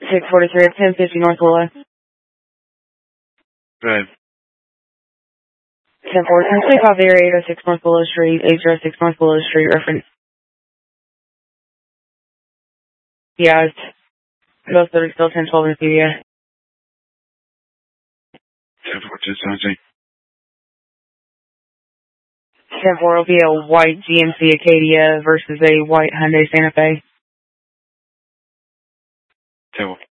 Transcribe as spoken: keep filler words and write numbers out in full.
six forty-three at ten fifty North Willow. Right. ten forty-three, please call the area eight oh six North Willow Street, eight oh six North Willow Street, reference. Yeah, it's both that are still ten twelve in P D A. ten four, two seventeen. ten four will be a white G M C Acadia versus a white Hyundai Santa Fe. ten four.